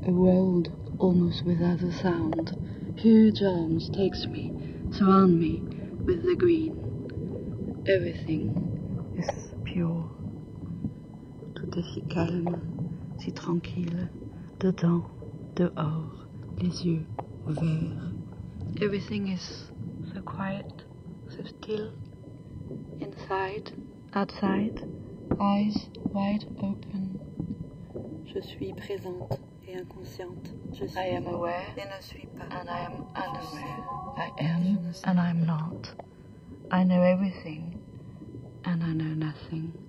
A world almost without a sound. Huge arms takes me, surround me with the green. Everything is pure. Tout est si calme, si tranquille. Dedans, dehors, les yeux ouverts. Everything is so quiet, so still. Inside, outside, eyes wide open. Je suis présente et inconsciente. I am aware et ne suis pas. And I am unaware. I am and I am not. I know everything and I know nothing.